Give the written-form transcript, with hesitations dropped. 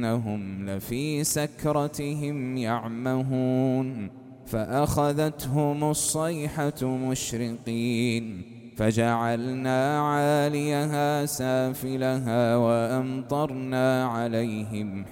إنهم لفي سكرتهم يعمهون فأخذتهم الصيحة مشرقين فجعلنا عاليها سافلها وأمطرنا عليهم